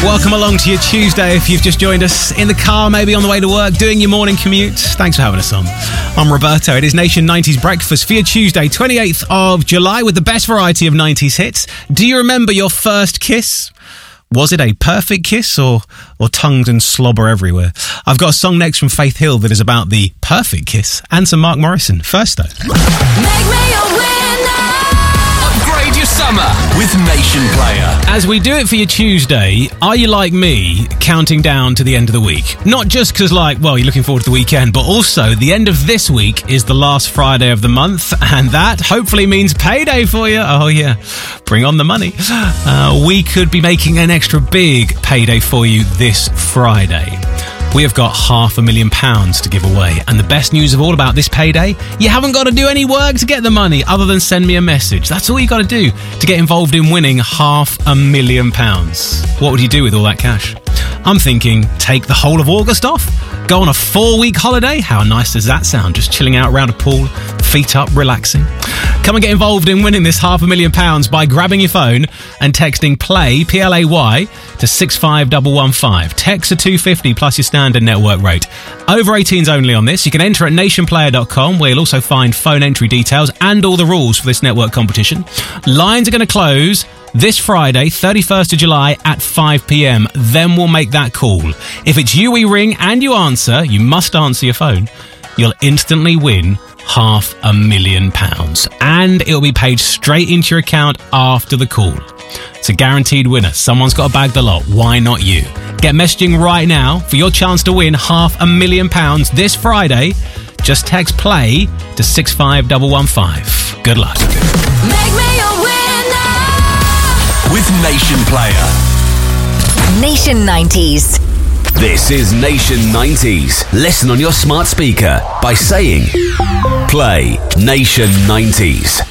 Welcome along to your Tuesday if you've just joined us in the car, maybe on the way to work, doing your morning commute. Thanks for having us on. I'm Roberto. It is Nation 90s Breakfast for your Tuesday, 28th of July, with the best variety of 90s hits. Do you remember your first kiss? Was it a perfect kiss or tongues and slobber everywhere? I've got a song next from Faith Hill that is about the perfect kiss and some Mark Morrison. First, though. Make me a winner. Upgrade your summer with Nation Player. As we do it for your Tuesday, are you like me, counting down to the end of the week? Not just because, you're looking forward to the weekend, but also the end of this week is the last Friday of the month, and that hopefully means payday for you. Oh, yeah. Bring on the money. We could be making an extra big payday for you this Friday. We have got £500,000 to give away. And the best news of all about this payday, you haven't got to do any work to get the money other than send me a message. That's all you got to do to get involved in winning £500,000. What would you do with all that cash? I'm thinking, take the whole of August off? Go on a 4-week holiday? How nice does that sound? Just chilling out around a pool, feet up, relaxing. Come and get involved in winning this £500,000 by grabbing your phone and texting PLAY, P-L-A-Y, to 65115. Text to 250 plus your standard network rate. Over 18s only on this. You can enter at nationplayer.com, where you'll also find phone entry details and all the rules for this network competition. Lines are going to close this Friday, 31st of July at 5 p.m. Then we'll make that call. If it's you we ring and you answer, you must answer your phone, you'll instantly win £500,000. And it'll be paid straight into your account after the call. It's a guaranteed winner. Someone's got to bag the lot. Why not you? Get messaging right now for your chance to win £500,000 this Friday. Just text PLAY to 65115. Good luck. Make me a winner. With Nation Player. Nation 90s. This is Nation 90s. Listen on your smart speaker by saying, Play Nation 90s.